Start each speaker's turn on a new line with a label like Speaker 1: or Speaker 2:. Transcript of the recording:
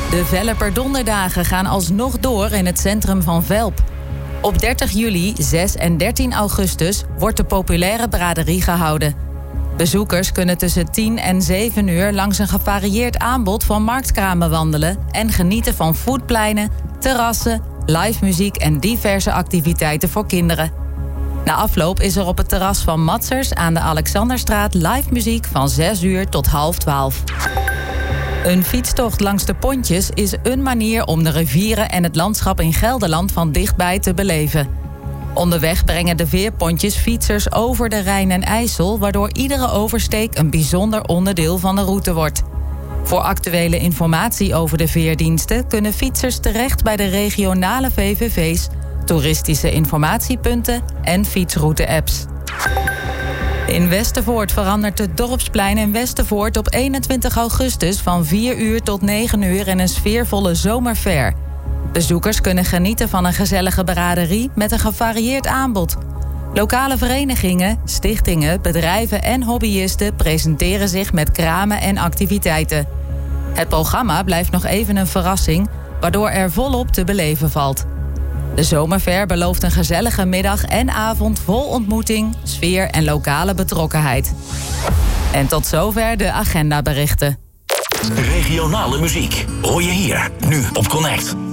Speaker 1: De Velleper-donderdagen gaan alsnog door in het centrum van Velp. Op 30 juli, 6 en 13 augustus wordt de populaire braderie gehouden. Bezoekers kunnen tussen 10 en 7 uur langs een gevarieerd aanbod van marktkramen wandelen en genieten van foodpleinen, terrassen, live muziek en diverse activiteiten voor kinderen. Na afloop is er op het terras van Matsers aan de Alexanderstraat live muziek van 6 uur tot 11:30. Een fietstocht langs de pontjes is een manier om de rivieren en het landschap in Gelderland van dichtbij te beleven. Onderweg brengen de veerpontjes fietsers over de Rijn en IJssel, waardoor iedere oversteek een bijzonder onderdeel van de route wordt. Voor actuele informatie over de veerdiensten kunnen fietsers terecht bij de regionale VVV's, toeristische informatiepunten en fietsroute-apps. In Westervoort verandert het dorpsplein in Westervoort op 21 augustus van 4 uur tot 9 uur in een sfeervolle zomerfair. Bezoekers kunnen genieten van een gezellige braderie met een gevarieerd aanbod. Lokale verenigingen, stichtingen, bedrijven en hobbyisten presenteren zich met kramen en activiteiten. Het programma blijft nog even een verrassing, waardoor er volop te beleven valt. De zomerfair belooft een gezellige middag en avond vol ontmoeting, sfeer en lokale betrokkenheid. En tot zover de agendaberichten.
Speaker 2: Regionale muziek hoor je hier, nu op Connect.